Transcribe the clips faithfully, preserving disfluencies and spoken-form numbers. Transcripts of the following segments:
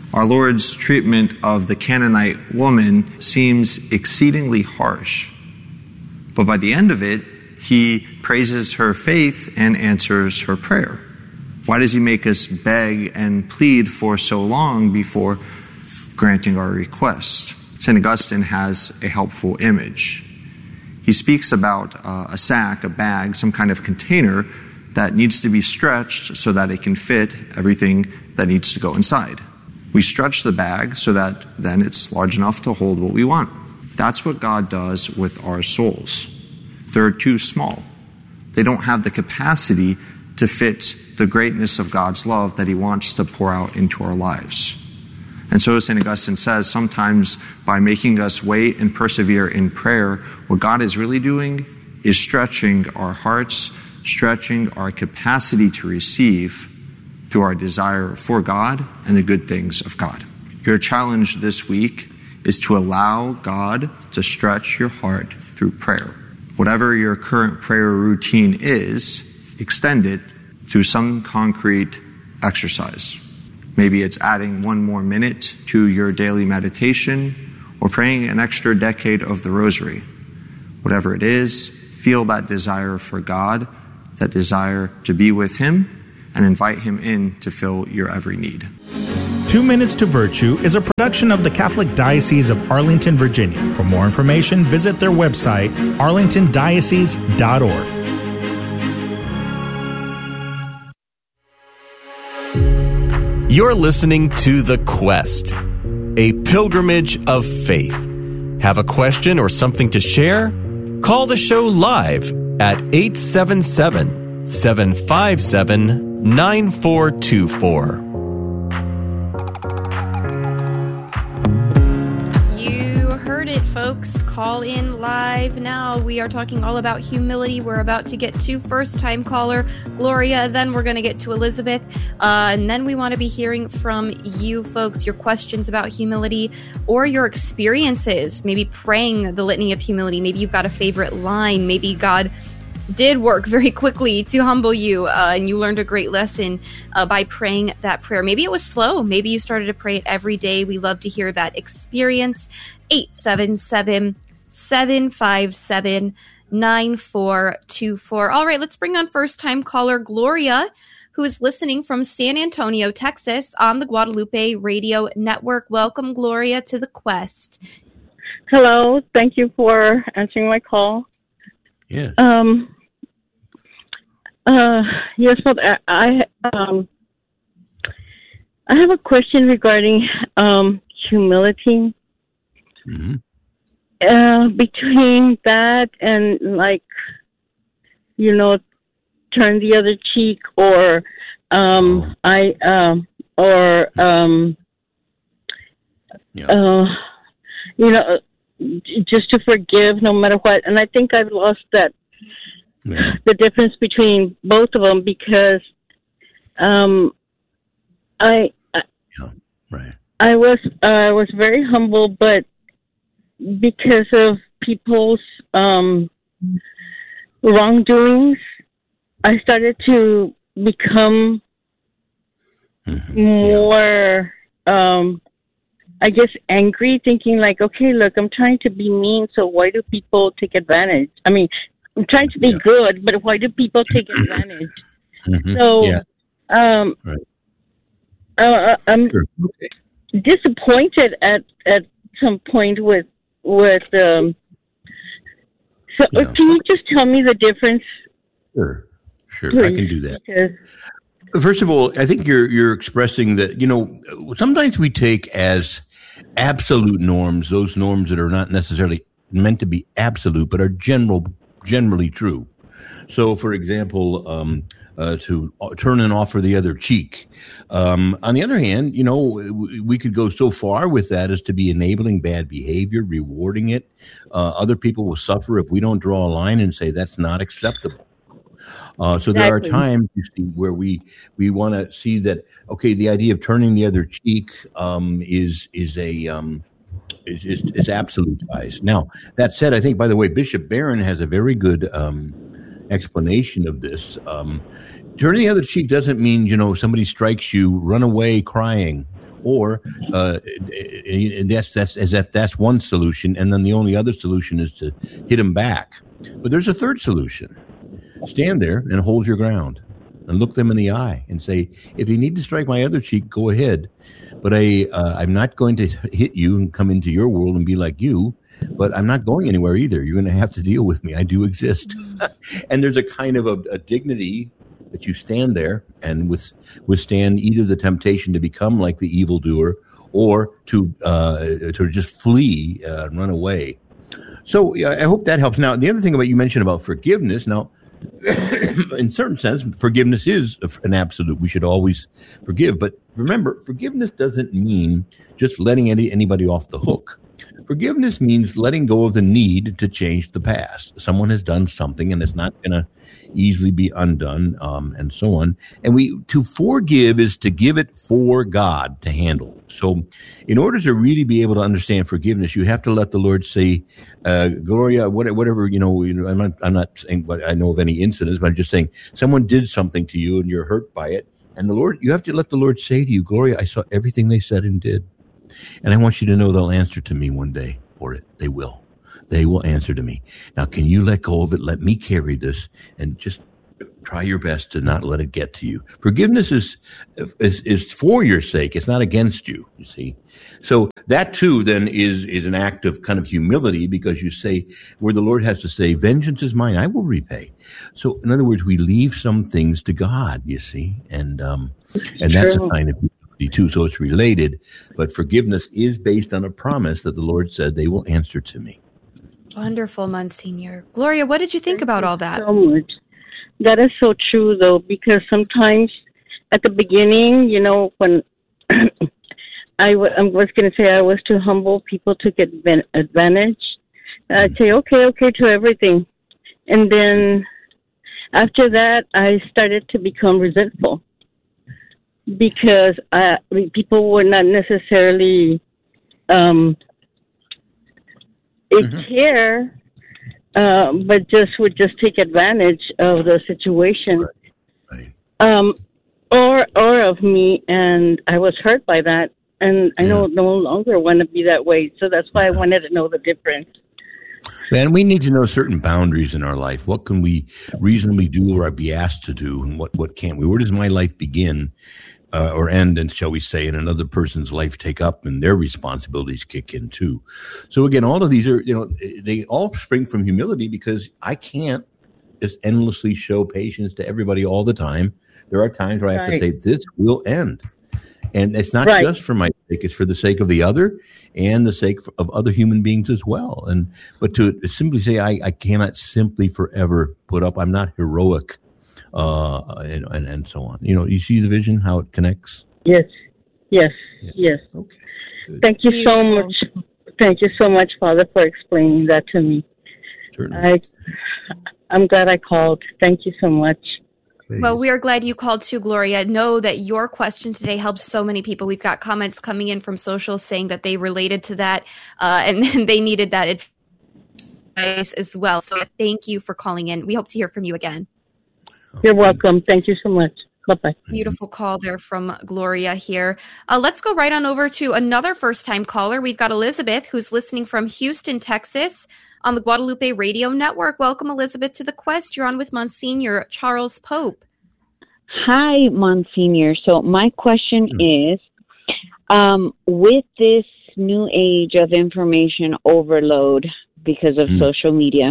Our Lord's treatment of the Canaanite woman seems exceedingly harsh. But by the end of it, he praises her faith and answers her prayer. Why does he make us beg and plead for so long before granting our request? Saint Augustine has a helpful image. He speaks about uh, a sack, a bag, some kind of container that needs to be stretched so that it can fit everything that needs to go inside. We stretch the bag so that then it's large enough to hold what we want. That's what God does with our souls. They're too small. They don't have the capacity to fit the greatness of God's love that he wants to pour out into our lives. And so, as Saint Augustine says, sometimes by making us wait and persevere in prayer, what God is really doing is stretching our hearts, stretching our capacity to receive through our desire for God and the good things of God. Your challenge this week is to allow God to stretch your heart through prayer. Whatever your current prayer routine is, extend it through some concrete exercise. Maybe it's adding one more minute to your daily meditation or praying an extra decade of the rosary. Whatever it is, feel that desire for God, that desire to be with him, and invite him in to fill your every need. Two Minutes to Virtue is a production of the Catholic Diocese of Arlington, Virginia. For more information, visit their website, arlington diocese dot org. You're listening to The Quest, a pilgrimage of faith. Have a question or something to share? Call the show live at eight seven seven, seven five seven, nine four two four. Folks, call in live now. We are talking all about humility. We're about to get to first-time caller Gloria. Then we're going to get to Elizabeth. Uh, and then we want to be hearing from you folks, your questions about humility or your experiences, maybe praying the litany of humility. Maybe you've got a favorite line. Maybe God did work very quickly to humble you uh, and you learned a great lesson uh, by praying that prayer. Maybe it was slow. Maybe you started to pray it every day. We love to hear that experience. eight seven seven, seven five seven, nine four two four. All right, let's bring on first-time caller Gloria, who is listening from San Antonio, Texas, on the Guadalupe Radio Network. Welcome, Gloria, to The Quest. Hello. Thank you for answering my call. Yes. Um. Uh. Yes, but I. Um. I have a question regarding um humility. Mm-hmm. Uh, between that and, like, you know, turn the other cheek, or um, oh. I, um, or um, yeah. uh, you know, just to forgive no matter what. And I think I've lost that yeah. the difference between both of them because um, I, I yeah. right. I was I uh, was very humble, but because of people's um, wrongdoings, I started to become mm-hmm. more, yeah. um, I guess, angry, thinking like, okay, look, I'm trying to be mean, so why do people take advantage? I mean, I'm trying to be yeah. good, but why do people take advantage? Mm-hmm. So, yeah. um, right. uh, I'm sure. okay. disappointed at, at some point with with um so yeah. can you just tell me the difference? Sure, sure, please? I can do that. Because First of all, I think you're you're expressing that, you know, sometimes we take as absolute norms those norms that are not necessarily meant to be absolute, but are general generally true. So, for example, um, uh, to turn and offer the other cheek. Um, on the other hand, you know, we could go so far with that as to be enabling bad behavior, rewarding it. Uh, other people will suffer if we don't draw a line and say that's not acceptable. Uh, so there exactly. are times, you see, where we, we want to see that, okay, the idea of turning the other cheek um, is is a um, is, is, is absolutized. Now, that said, I think, by the way, Bishop Barron has a very good um, explanation of this. Um, turning the other cheek doesn't mean, you know, somebody strikes you, run away crying, or uh, and that's that's as that that's one solution, and then the only other solution is to hit them back. But there's a third solution: stand there and hold your ground, and look them in the eye, and say, "If you need to strike my other cheek, go ahead, but I uh, I'm not going to hit you and come into your world and be like you." But I'm not going anywhere either. You're going to have to deal with me. I do exist. And there's a kind of a, a dignity that you stand there and with, withstand either the temptation to become like the evildoer or to uh, to just flee, uh, run away. So yeah, I hope that helps. Now, the other thing about you mentioned about forgiveness. Now, in certain sense, forgiveness is an absolute. We should always forgive. But remember, forgiveness doesn't mean just letting any, anybody off the hook. Forgiveness means letting go of the need to change the past. Someone has done something, and it's not going to easily be undone, um, and so on. And we to forgive is to give it for God to handle. So, in order to really be able to understand forgiveness, you have to let the Lord say, uh, "Gloria, whatever you know." You know I'm not. I'm not saying what I know of any incidents, but I'm just saying someone did something to you, and you're hurt by it. And the Lord, you have to let the Lord say to you, "Gloria, I saw everything they said and did." And I want you to know they'll answer to me one day for it. They will. They will answer to me. Now, can you let go of it? Let me carry this and just try your best to not let it get to you. Forgiveness is, is, is for your sake. It's not against you, you see. So that too then is, is an act of kind of humility, because you say, where the Lord has to say, vengeance is mine, I will repay. So in other words, we leave some things to God, you see, and, um, and that's a kind of too. So it's related, but forgiveness is based on a promise that the Lord said they will answer to me. Wonderful, Monsignor. Gloria, what did you think Thank about you all that? So much. That is so true, though, because sometimes at the beginning, you know, when I, w- I was going to say I was too humble, people took advan- advantage. I'd say, okay, okay to everything. And then after that, I started to become resentful. Because uh, people were not necessarily um, mm-hmm. care, uh, but just would just take advantage of the situation, right. Right. Um, or or of me, and I was hurt by that, and I yeah. no no longer want to be that way. So that's why I wanted to know the difference. Man, we need to know certain boundaries in our life. What can we reasonably do or be asked to do, and what, what can't we? Where does my life begin uh, or end, and shall we say, and another person's life take up, and their responsibilities kick in too? So again, all of these are, you know, they all spring from humility, because I can't just endlessly show patience to everybody all the time. There are times where I have right. to say, this will end. And it's not right. just for my sake; it's for the sake of the other and the sake of other human beings as well. And but to simply say, I, I cannot simply forever put up. I'm not heroic, uh, and, and and so on. You know, you see the vision, how it connects. Yes, yes, yes. yes. Okay. Good. Thank you so much. Thank you so much, Father, for explaining that to me. Certainly. I, I'm glad I called. Thank you so much. Please. Well, we are glad you called too, Gloria. Know that your question today helped so many people. We've got comments coming in from social saying that they related to that uh, and, and they needed that advice as well. So thank you for calling in. We hope to hear from you again. You're welcome. Thank you so much. Bye-bye. Beautiful call there from Gloria here. Uh, let's go right on over to another first-time caller. We've got Elizabeth, who's listening from Houston, Texas, on the Guadalupe Radio Network. Welcome, Elizabeth, to the Quest. You're on with Monsignor Charles Pope. Hi, Monsignor. So my question mm. is, um, with this new age of information overload because of mm. social media,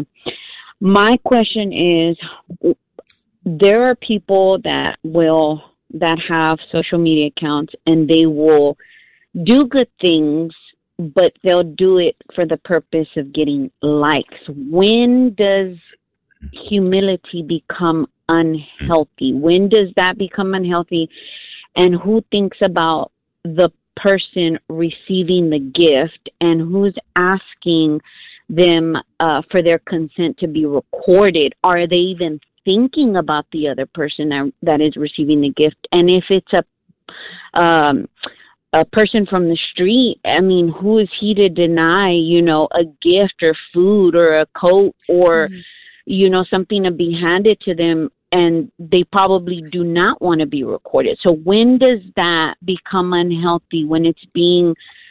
my question is, there are people that will, that have social media accounts, and they will do good things, but they'll do it for the purpose of getting likes. When does humility become unhealthy? When does that become unhealthy? And who thinks about the person receiving the gift, and who's asking them uh, for their consent to be recorded? Are they even thinking about the other person that, that is receiving the gift? And if it's a um, a person from the street, I mean, who is he to deny, you know, a gift or food or a coat or, mm-hmm. you know, something to be handed to them and they probably do not want to be recorded. So when does that become unhealthy? When it's being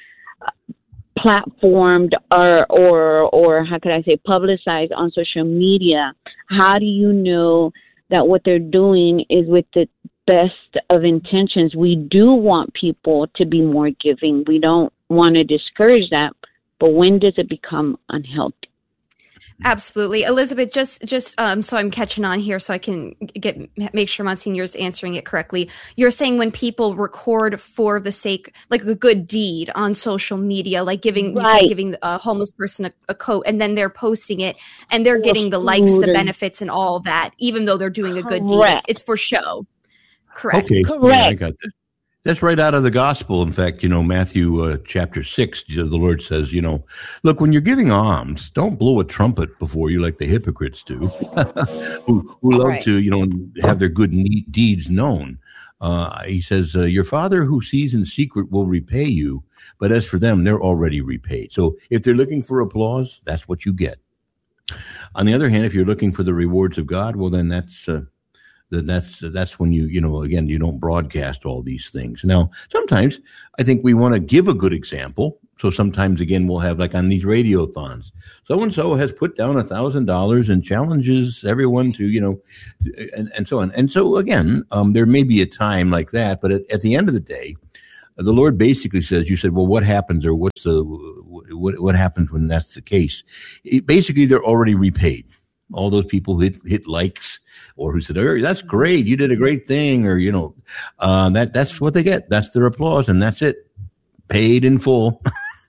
platformed or, or, or how could I say, publicized on social media? How do you know that what they're doing is with the best of intentions? We do want people to be more giving. We don't want to discourage that, but when does it become unhealthy? Absolutely. Elizabeth, just just um, so I'm catching on here so I can get make sure Monsignor's answering it correctly. You're saying when people record for the sake, like a good deed on social media, like giving Right. you said giving a homeless person a, a coat, and then they're posting it and they're Or getting the likes, the food and- benefits, and all that, even though they're doing a good deed. It's, Correct. it's for show. Correct. Okay, Correct. Yeah, I got that. That's right out of the gospel. In fact, you know, Matthew uh, chapter six, the Lord says, you know, look, when you're giving alms, don't blow a trumpet before you like the hypocrites do, who, who love Right. to, you know, have their good neat deeds known. Uh, he says, uh, your Father who sees in secret will repay you, but as for them, they're already repaid. So if they're looking for applause, that's what you get. On the other hand, if you're looking for the rewards of God, well, then that's... Uh, Then that's that's when you you know again you don't broadcast all these things. Now sometimes I think we want to give a good example. So sometimes again we'll have like on these radiothons, so and so has put down a thousand dollars and challenges everyone to you know, and, and so on. And so again, um, there may be a time like that, but at, at the end of the day, the Lord basically says, you said, well, what happens or what's the what what happens when that's the case? It, basically, they're already repaid. All those people who hit, hit likes or who said, oh, that's great, you did a great thing, or, you know, uh, that that's what they get. That's their applause, and that's it. Paid in full.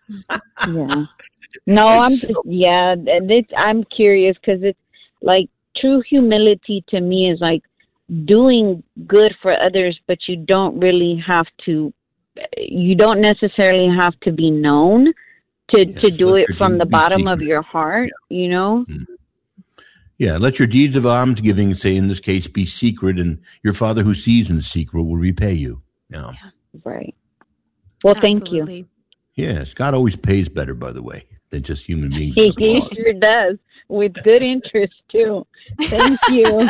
Yeah. No, I'm just, yeah, and it's, I'm curious because it's like true humility to me is like doing good for others, but you don't really have to, you don't necessarily have to be known to, Yes, to do let it your from deeds the be bottom of secret. your heart, you know? Mm-hmm. Yeah, let your deeds of almsgiving, say in this case, be secret, and your Father who sees in secret will repay you. Yeah. Right. Well, thank you. Absolutely. Yes, God always pays better, by the way, than just human beings. He, with he applause. sure does, with good interest, too. Thank you.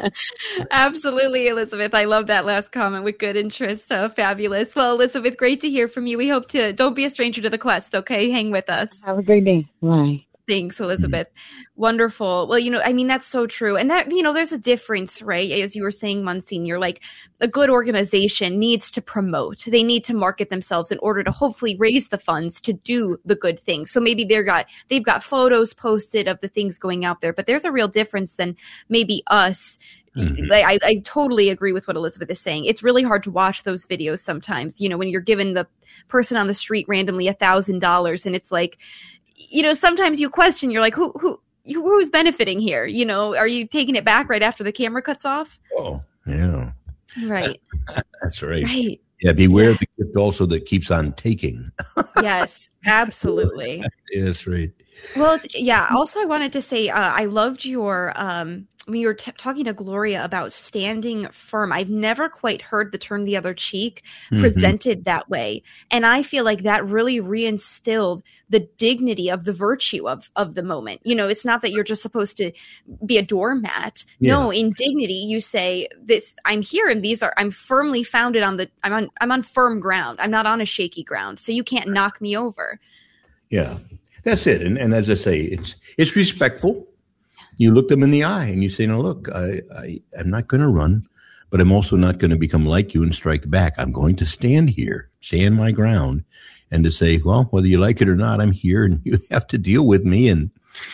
Absolutely, Elizabeth. I love that last comment with good interest. Uh, fabulous. Well, Elizabeth, great to hear from you. We hope to, don't be a stranger to the quest, okay? Hang with us. Have a great day. Bye. Thanks, Elizabeth. Wonderful. Well, you know, I mean, that's so true. And that, you know, there's a difference, right? As you were saying, Monsignor, like a good organization needs to promote. They need to market themselves in order to hopefully raise the funds to do the good things. So maybe they've got, they've got photos posted of the things going out there, but there's a real difference than maybe us. Mm-hmm. I, I totally agree with what Elizabeth is saying. It's really hard to watch those videos sometimes, you know, when you're giving the person on the street randomly a thousand dollars and it's like, you know, sometimes you question, you're like, who, who, who's benefiting here? You know, are you taking it back right after the camera cuts off? Oh, yeah. Right. That's right. Right. Yeah, beware the gift also that keeps on taking. Yes, absolutely. Yes, right. Well, it's, yeah. Also, I wanted to say uh, I loved your um, when you were t- talking to Gloria about standing firm. I've never quite heard the turn the other cheek Mm-hmm. presented that way, and I feel like that really reinstilled the dignity of the virtue of of the moment. You know, it's not that you're just supposed to be a doormat. Yeah. No, in dignity, you say this. I'm here, and these are. I'm firmly founded on the. I'm on. I'm on firm ground. I'm not on a shaky ground. So you can't knock me over. Yeah, that's it. And and as I say, it's it's respectful. You look them in the eye and you say, no, look, I, I, I'm not going to run, but I'm also not going to become like you and strike back. I'm going to stand here, stand my ground, and to say, well, whether you like it or not, I'm here and you have to deal with me. And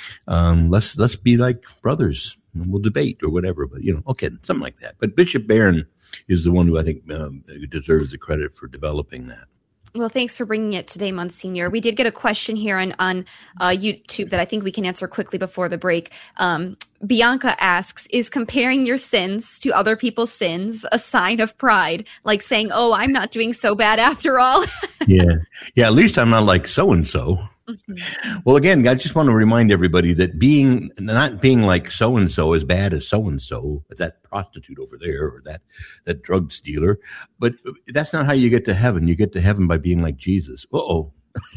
um, let's let's be like brothers. And we'll debate or whatever. But, you know, okay, something like that. But Bishop Barron is the one who I think um, deserves the credit for developing that. Well, thanks for bringing it today, Monsignor. We did get a question here on, on uh, YouTube that I think we can answer quickly before the break. Um, Bianca asks, is comparing your sins to other people's sins a sign of pride? Like saying, oh, I'm not doing so bad after all? Yeah. Yeah, at least I'm not like so-and-so. Mm-hmm. Well, again, I just want to remind everybody that being not being like so-and-so as bad as so-and-so, that prostitute over there or that, that drug dealer, but that's not how you get to heaven. You get to heaven by being like Jesus. Uh-oh.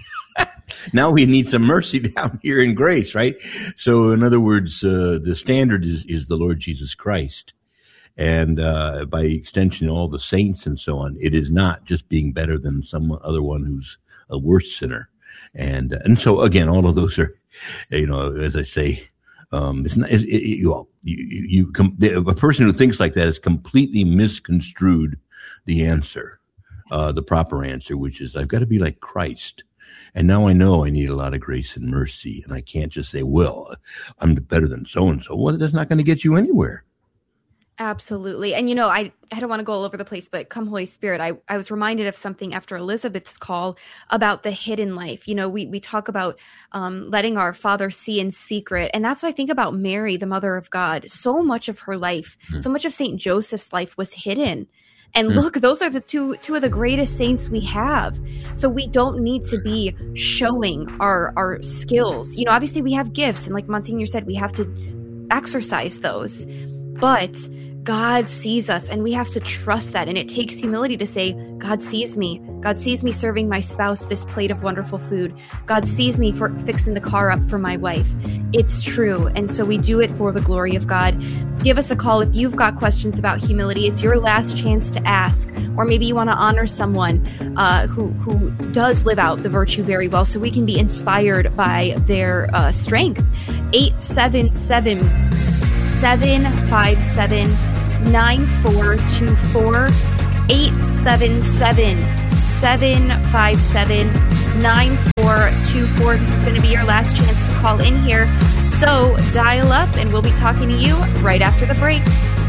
Now we need some mercy down here in grace, right? So in other words, uh, the standard is, is the Lord Jesus Christ. and uh, by extension, all the saints and so on. It is not just being better than some other one who's a worse sinner. And and so, again, all of those are, you know, as I say, um, it's not, it, it, you, you, you com- a person who thinks like that has completely misconstrued the answer, uh, the proper answer, which is, I've got to be like Christ. And now I know I need a lot of grace and mercy, and I can't just say, well, I'm better than so-and-so. Well, that's not going to get you anywhere. Absolutely. And, you know, I, I don't want to go all over the place, but come Holy Spirit, I, I was reminded of something after Elizabeth's call about the hidden life. You know, we, we talk about um, letting our Father see in secret. And that's what I think about Mary, the Mother of God. So much of her life, mm. so much of Saint Joseph's life was hidden. And look, those are the two two of the greatest saints we have. So we don't need to be showing our our skills. You know, obviously we have gifts, and like Monsignor said, we have to exercise those. But God sees us, and we have to trust that. And it takes humility to say, God sees me. God sees me serving my spouse this plate of wonderful food. God sees me for fixing the car up for my wife. It's true. And so we do it for the glory of God. Give us a call if you've got questions about humility. It's your last chance to ask. Or maybe you want to honor someone uh, who, who does live out the virtue very well, so we can be inspired by their uh, strength. eight seven seven, seven five seven, nine four two four, eight seven seven, seven five seven, nine four two four. This is going to be your last chance to call in here. So dial up, and we'll be talking to you right after the break.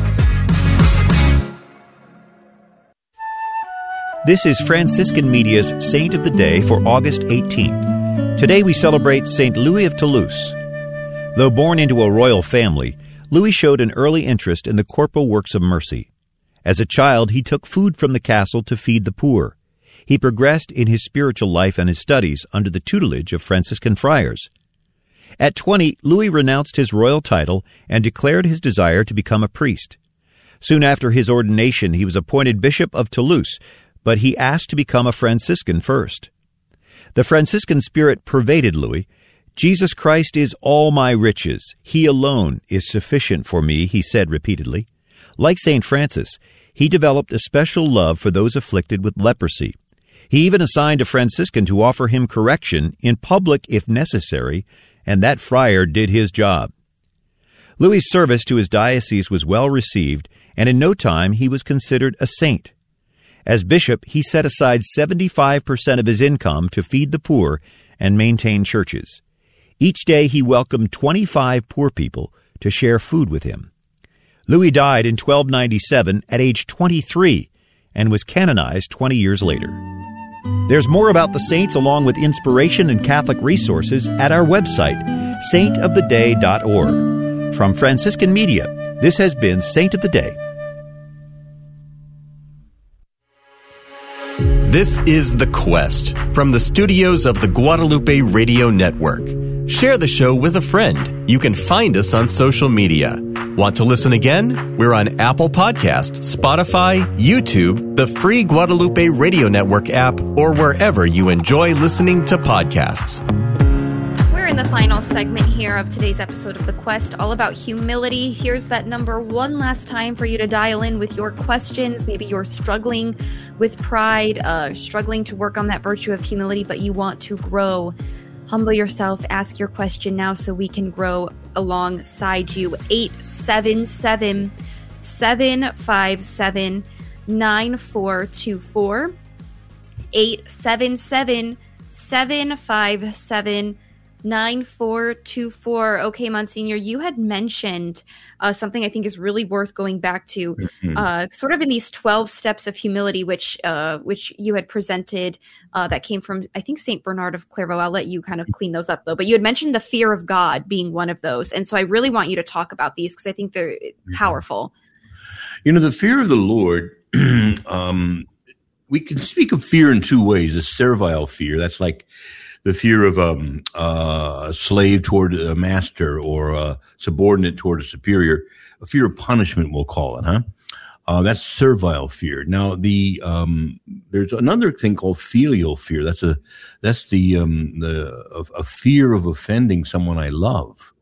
This is Franciscan Media's Saint of the Day for August eighteenth. Today we celebrate Saint Louis of Toulouse. Though born into a royal family, Louis showed an early interest in the corporal works of mercy. As a child, he took food from the castle to feed the poor. He progressed in his spiritual life and his studies under the tutelage of Franciscan friars. At twenty, Louis renounced his royal title and declared his desire to become a priest. Soon after his ordination, he was appointed Bishop of Toulouse, but he asked to become a Franciscan first. The Franciscan spirit pervaded Louis. Jesus Christ is all my riches. He alone is sufficient for me, he said repeatedly. Like Saint Francis, he developed a special love for those afflicted with leprosy. He even assigned a Franciscan to offer him correction in public if necessary, and that friar did his job. Louis' service to his diocese was well received, and in no time he was considered a saint. As bishop, he set aside seventy-five percent of his income to feed the poor and maintain churches. Each day he welcomed twenty-five poor people to share food with him. Louis died in twelve ninety-seven at age twenty-three and was canonized twenty years later. There's more about the saints along with inspiration and Catholic resources at our website, saint of the day dot org. From Franciscan Media, this has been Saint of the Day. This is The Quest from the studios of the Guadalupe Radio Network. Share the show with a friend. You can find us on social media. Want to listen again? We're on Apple Podcasts, Spotify, YouTube, the free Guadalupe Radio Network app, or wherever you enjoy listening to podcasts. We're in the final segment here of today's episode of The Quest, all about humility. Here's that number one last time for you to dial in with your questions. Maybe you're struggling with pride, uh, struggling to work on that virtue of humility, but you want to grow. Humble yourself, ask your question now so we can grow alongside you. eight seven seven, seven five seven, nine four two four. eight seven seven, seven five seven, nine four two four. Okay, Monsignor, you had mentioned uh, something I think is really worth going back to, mm-hmm. uh, sort of in these twelve steps of humility, which uh, which you had presented uh, that came from, I think, Saint Bernard of Clairvaux. I'll let you kind of clean those up, though. But you had mentioned the fear of God being one of those. And so I really want you to talk about these because I think they're mm-hmm. powerful. You know, the fear of the Lord, um, we can speak of fear in two ways. A servile fear, that's like the fear of um, uh, a slave toward a master or a subordinate toward a superior, a fear of punishment, we'll call it, huh? Uh, that's servile fear. Now, the um, there's another thing called filial fear. That's a that's the um, the a, a fear of offending someone I love.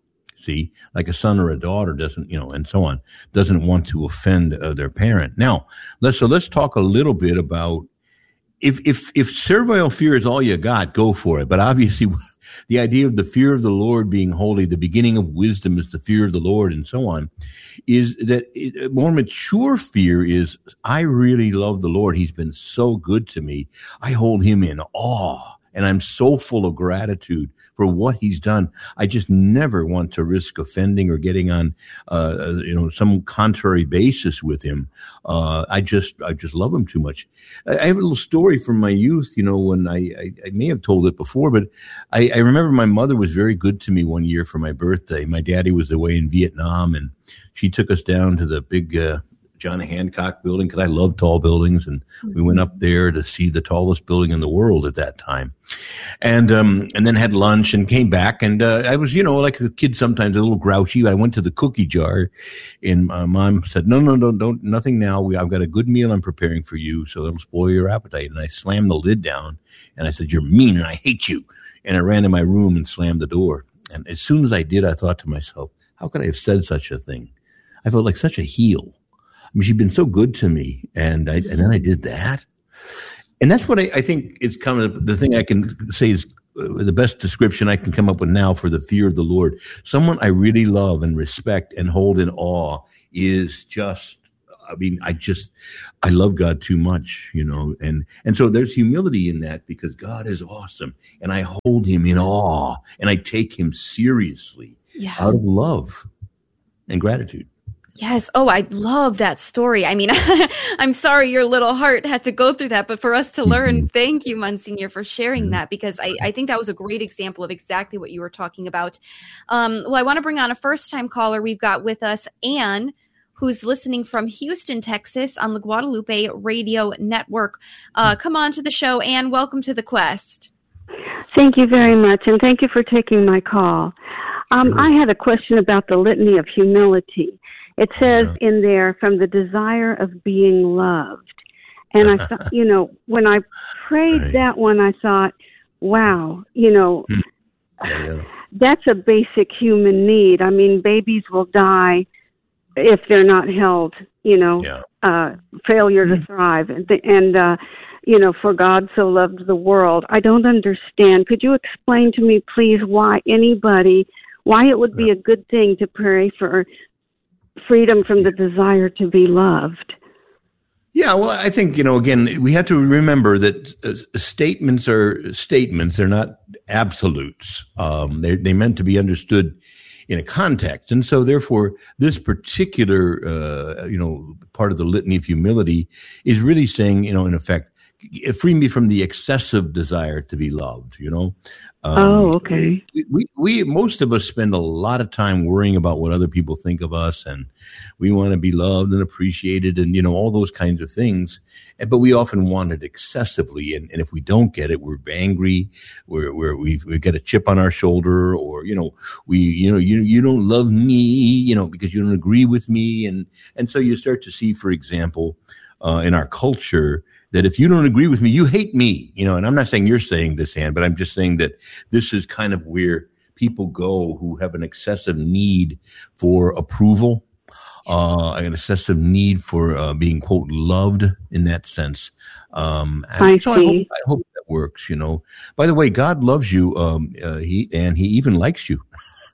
See, like a son or a daughter doesn't, you know, and so on, doesn't want to offend uh, their parent. Now, let's, so let's talk a little bit about if, if, if servile fear is all you got, go for it. But obviously the idea of the fear of the Lord being holy, the beginning of wisdom is the fear of the Lord and so on, is that it, more mature fear is, I really love the Lord. He's been so good to me. I hold him in awe. And I'm so full of gratitude for what he's done. I just never want to risk offending or getting on, uh, you know, some contrary basis with him. Uh, I just, I just love him too much. I, I have a little story from my youth, you know, when I, I, I may have told it before, but I, I remember my mother was very good to me one year for my birthday. My daddy was away in Vietnam, and she took us down to the big, uh, John Hancock building, because I love tall buildings, and we went up there to see the tallest building in the world at that time, and um and then had lunch and came back, and uh, I was, you know, like a kid sometimes, a little grouchy. I went to the cookie jar, and my mom said, "No, no, no, don't, nothing now. We, I've got a good meal I'm preparing for you, so it'll spoil your appetite." And I slammed the lid down, and I said, "You're mean, and I hate you." And I ran in my room and slammed the door. And as soon as I did, I thought to myself, "How could I have said such a thing?" I felt like such a heel. I mean, she'd been so good to me, and I, and then I did that. And that's what I, I think is kind of the thing I can say is the best description I can come up with now for the fear of the Lord. Someone I really love and respect and hold in awe is just, I mean, I just, I love God too much, you know, and, and so there's humility in that, because God is awesome, and I hold him in awe, and I take him seriously yeah. out of love and gratitude. Yes. Oh, I love that story. I mean, I'm sorry your little heart had to go through that, but for us to learn, mm-hmm. thank you, Monsignor, for sharing mm-hmm. that, because I, I think that was a great example of exactly what you were talking about. Um, well, I want to bring on a first-time caller. We've got with us Anne, who's listening from Houston, Texas on the Guadalupe Radio Network. Uh, come on to the show, Anne. Welcome to the Quest. Thank you very much, and thank you for taking my call. Um, I had a question about the litany of humility. It says yeah. in there, from the desire of being loved. And I thought, you know, when I prayed right. that one, I thought, wow, you know, yeah. that's a basic human need. I mean, babies will die if they're not held, you know, yeah. uh, failure to thrive. And, and uh, you know, for God so loved the world. I don't understand. Could you explain to me, please, why anybody, why it would be a good thing to pray for freedom from the desire to be loved? Yeah, well, I think, you know, again, we have to remember that uh, statements are statements. They're not absolutes. Um, they they meant to be understood in a context. And so, therefore, this particular, uh, you know, part of the litany of humility is really saying, you know, in effect, free me from the excessive desire to be loved, you know? Um, oh, okay. We, we, most of us spend a lot of time worrying about what other people think of us, and we want to be loved and appreciated and, you know, all those kinds of things. But we often want it excessively. And, and if we don't get it, we're angry, we're, we're, we've, we've got a chip on our shoulder, or, you know, we, you know, you, you don't love me, you know, because you don't agree with me. And, and so you start to see, for example, uh, in our culture, that if you don't agree with me, you hate me, you know, and I'm not saying you're saying this, Ann, but I'm just saying that this is kind of where people go who have an excessive need for approval, uh, an excessive need for uh, being, quote, loved in that sense. Um, and I so see. I hope, I hope that works, you know. By the way, God loves you, um, uh, he, and he even likes you.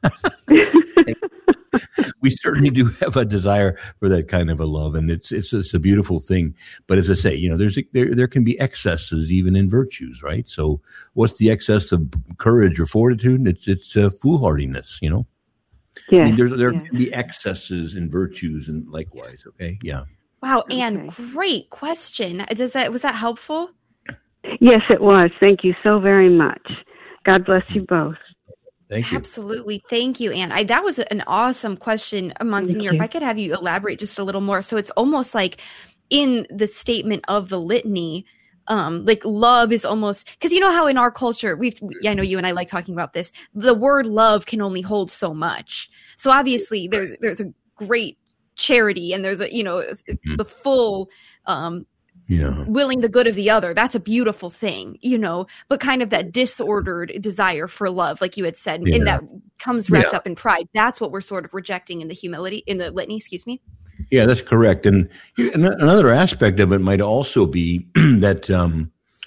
We certainly do have a desire for that kind of a love, and it's it's, it's a beautiful thing. But as I say, you know, there's a, there there can be excesses even in virtues, right? So, what's the excess of courage or fortitude? It's it's uh, foolhardiness, you know. Yeah, I mean, there there yeah. can be excesses in virtues, and likewise. Okay, yeah. Wow, Anne, okay. Great question. Does that was that helpful? Yes, it was. Thank you so very much. God bless you both. Thank you. Absolutely. Thank you, Anne. I, that was an awesome question, Monsignor. If I could have you elaborate just a little more. So it's almost like in the statement of the litany, um, like love is almost, because you know how in our culture, we've, I know you and I like talking about this, the word love can only hold so much. So obviously there's, there's a great charity, and there's a, you know, mm-hmm. the full, um, Yeah. willing the good of the other. That's a beautiful thing, you know, but kind of that disordered desire for love, like you had said, Yeah. and that comes wrapped Yeah. up in pride. That's what we're sort of rejecting in the humility, in the litany, excuse me. Yeah, that's correct. And another aspect of it might also be that, um,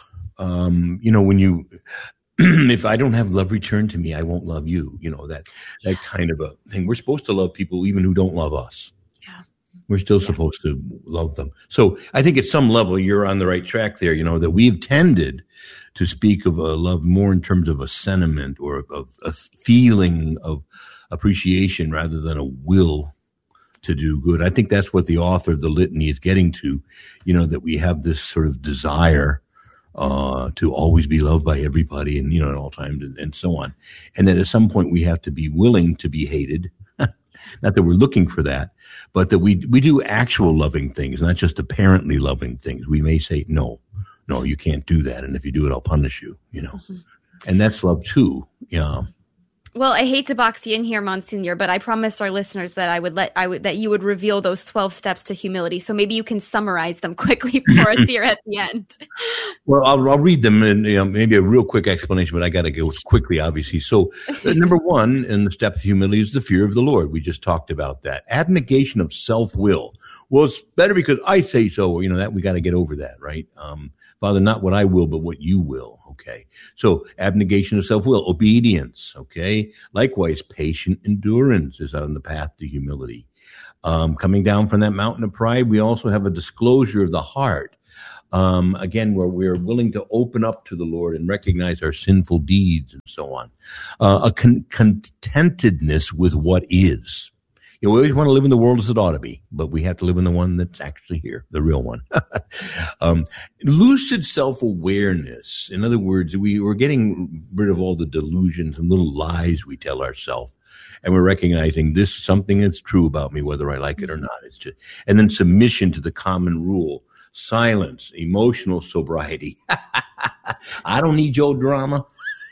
um, you know, when you, if I don't have love returned to me, I won't love you. You know, that, that kind of a thing. We're supposed to love people even who don't love us. Yeah. We're still yeah. supposed to love them. So I think at some level you're on the right track there, you know, that we've tended to speak of a love more in terms of a sentiment or of a feeling of appreciation rather than a will to do good. I think that's what the author of the litany is getting to, you know, that we have this sort of desire uh, to always be loved by everybody and, you know, at all times and, and so on. And that at some point we have to be willing to be hated. Not that we're looking for that, but that we, we do actual loving things, not just apparently loving things. We may say, no, no, you can't do that. And if you do it, I'll punish you, you know, mm-hmm. and that's love too. Yeah. Well, I hate to box you in here, Monsignor, but I promised our listeners that I would let I would that you would reveal those twelve steps to humility. So maybe you can summarize them quickly for us here at the end. Well, I'll, I'll read them and, you know, maybe a real quick explanation, but I got to go quickly, obviously. So, uh, number one in the steps of humility is the fear of the Lord. We just talked about that. Abnegation of self-will. Well, it's better because I say so. You know that we got to get over that, right? Um, Father, not what I will, but what you will. Okay. So abnegation of self-will, obedience. Okay. Likewise, patient endurance is on the path to humility. Um, coming down from that mountain of pride, we also have a disclosure of the heart. Um, again, where we're willing to open up to the Lord and recognize our sinful deeds and so on. Uh, a con- contentedness with what is. You know, we always want to live in the world as it ought to be, but we have to live in the one that's actually here, the real one. um, lucid self-awareness. In other words, we, we're getting rid of all the delusions and little lies we tell ourselves. And we're recognizing this is something that's true about me, whether I like it or not. It's just, and then submission to the common rule, silence, emotional sobriety. I don't need your drama.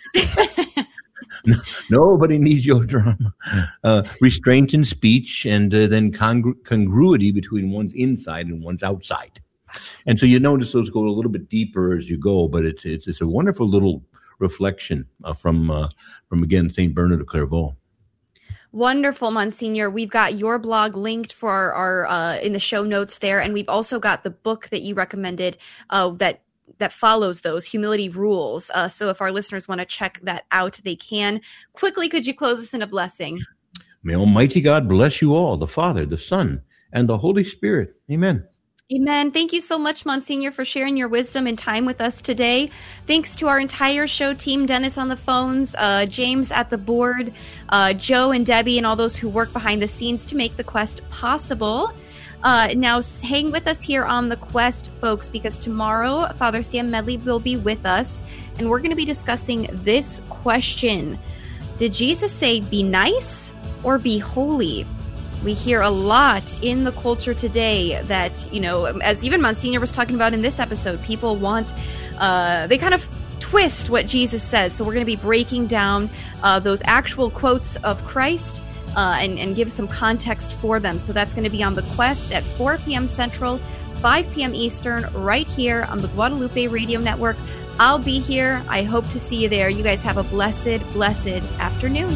No, nobody needs your drama. Uh, restraint in speech and uh, then congru- congruity between one's inside and one's outside. And so you notice those go a little bit deeper as you go, but it's it's, it's a wonderful little reflection uh, from, uh, from again, Saint Bernard of Clairvaux. Wonderful, Monsignor. We've got your blog linked for our, our uh, in the show notes there, and we've also got the book that you recommended uh, that that follows those humility rules. Uh, so if our listeners want to check that out, they can. Quickly, could you close us in a blessing? May Almighty God bless you all, the Father, the Son, and the Holy Spirit. Amen. Amen. Thank you so much, Monsignor, for sharing your wisdom and time with us today. Thanks to our entire show team, Dennis on the phones, uh, James at the board, uh, Joe and Debbie, and all those who work behind the scenes to make the quest possible. Uh, now, hang with us here on The Quest, folks, because tomorrow Father Sam Medley will be with us, and we're going to be discussing this question. Did Jesus say, be nice or be holy? We hear a lot in the culture today that, you know, as even Monsignor was talking about in this episode, people want, uh, they kind of twist what Jesus says. So we're going to be breaking down uh, those actual quotes of Christ Uh, and, and give some context for them. So that's going to be on The Quest at four p.m. Central, five p.m. Eastern, right here on the Guadalupe Radio Network. I'll be here. I hope to see you there. You guys have a blessed, blessed afternoon.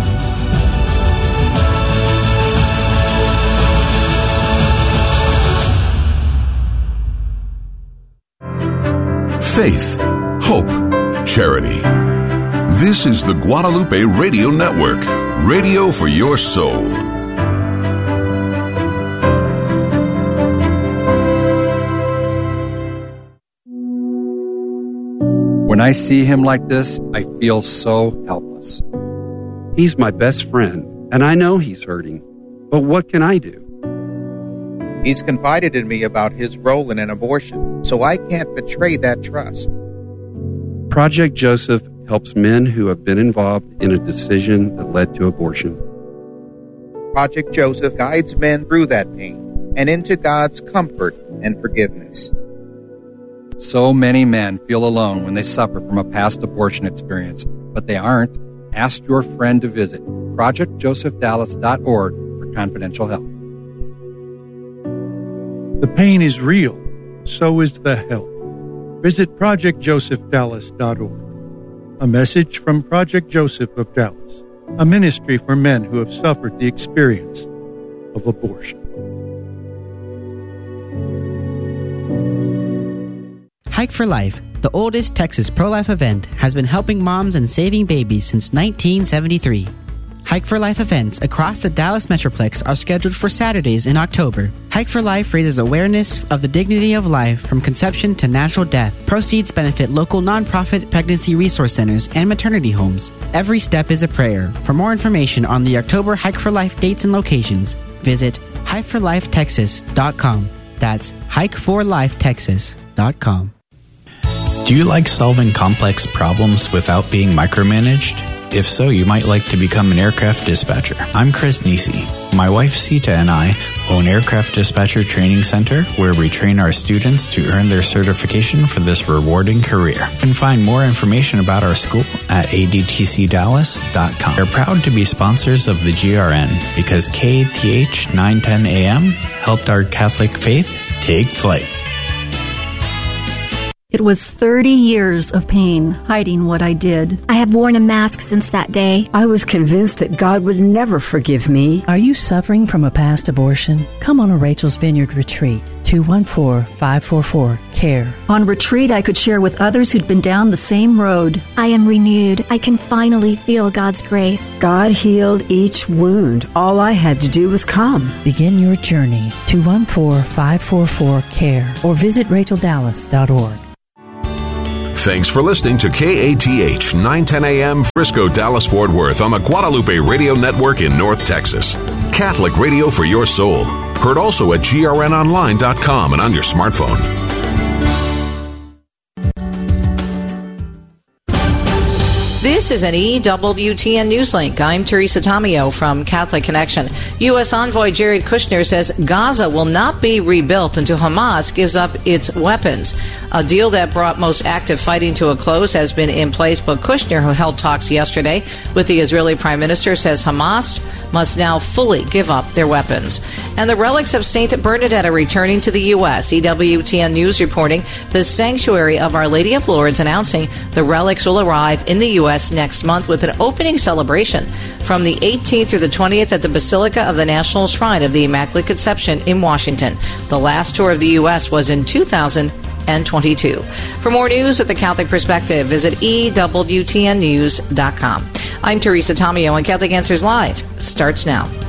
Faith, hope, charity. This is the Guadalupe Radio Network, radio for your soul. When I see him like this, I feel so helpless. He's my best friend, and I know he's hurting. But what can I do? He's confided in me about his role in an abortion, so I can't betray that trust. Project Joseph helps men who have been involved in a decision that led to abortion. Project Joseph guides men through that pain and into God's comfort and forgiveness. So many men feel alone when they suffer from a past abortion experience, but they aren't. Ask your friend to visit project joseph dallas dot org for confidential help. The pain is real, so is the help. Visit project joseph dallas dot org. A message from Project Joseph of Dallas, a ministry for men who have suffered the experience of abortion. Hike for Life, the oldest Texas pro-life event, has been helping moms and saving babies since nineteen seventy-three. Hike for Life events across the Dallas Metroplex are scheduled for Saturdays in October. Hike for Life raises awareness of the dignity of life from conception to natural death. Proceeds benefit local nonprofit pregnancy resource centers and maternity homes. Every step is a prayer. For more information on the October Hike for Life dates and locations, visit hike for life texas dot com. That's hike for life texas dot com. Do you like solving complex problems without being micromanaged? If so, you might like to become an aircraft dispatcher. I'm Chris Nisi. My wife Sita and I own Aircraft Dispatcher Training Center, where we train our students to earn their certification for this rewarding career. You can find more information about our school at a d t c dallas dot com. We're proud to be sponsors of the G R N because K A T H nine ten A M helped our Catholic faith take flight. It was thirty years of pain hiding what I did. I have worn a mask since that day. I was convinced that God would never forgive me. Are you suffering from a past abortion? Come on a Rachel's Vineyard retreat. two one four, five four four, C A R E. On retreat, I could share with others who'd been down the same road. I am renewed. I can finally feel God's grace. God healed each wound. All I had to do was come. Begin your journey. two one four, five four four, C A R E or visit rachel dallas dot org. Thanks for listening to K A T H nine ten A M Frisco, Dallas, Fort Worth on the Guadalupe Radio Network in North Texas. Catholic radio for your soul. Heard also at G R N online dot com and on your smartphone. This is an E W T N Newslink. I'm Teresa Tomeo from Catholic Connection. U S envoy Jared Kushner says Gaza will not be rebuilt until Hamas gives up its weapons. A deal that brought most active fighting to a close has been in place, but Kushner, who held talks yesterday with the Israeli Prime Minister, says Hamas must now fully give up their weapons. And the relics of Saint Bernadette are returning to the U S. E W T N News reporting the Sanctuary of Our Lady of Lourdes announcing the relics will arrive in the U S next month with an opening celebration from the eighteenth through the twentieth at the Basilica of the National Shrine of the Immaculate Conception in Washington. The last tour of the U S was in two thousand twenty-two. For more news with the Catholic Perspective, visit E W T N news dot com. I'm Teresa Tomeo, and Catholic Answers Live starts now.